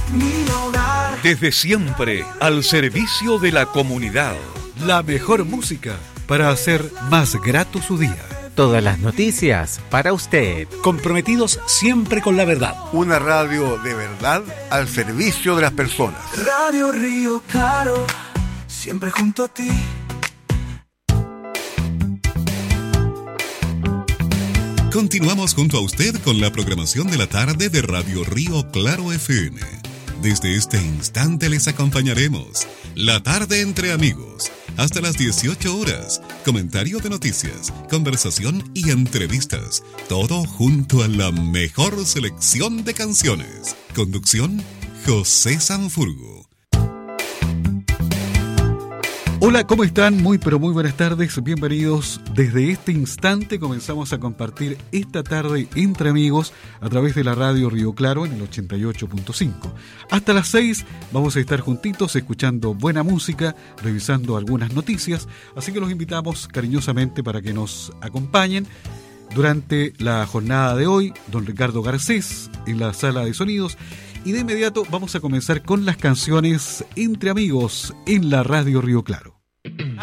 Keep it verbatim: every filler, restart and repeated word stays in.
mi hogar. Desde siempre, al servicio de la comunidad. La mejor música para hacer más grato su día. Todas las noticias para usted. Comprometidos siempre con la verdad. Una radio de verdad al servicio de las personas. Radio Río Claro, siempre junto a ti. Continuamos junto a usted con la programación de la tarde de Radio Río Claro F M. Desde este instante les acompañaremos La Tarde entre Amigos hasta las dieciocho horas. Comentario de noticias, conversación y entrevistas. Todo junto a la mejor selección de canciones. Conducción, José Sanfurgo. Hola, ¿cómo están? Muy pero muy buenas tardes, bienvenidos. Desde este instante comenzamos a compartir esta tarde entre amigos a través de la radio Río Claro en el ochenta y ocho punto cinco. Hasta las seis vamos a estar juntitos escuchando buena música, revisando algunas noticias, así que los invitamos cariñosamente para que nos acompañen durante la jornada de hoy. Don Ricardo Garcés en la sala de sonidos. Y de inmediato vamos a comenzar con las canciones entre amigos en la radio Río Claro.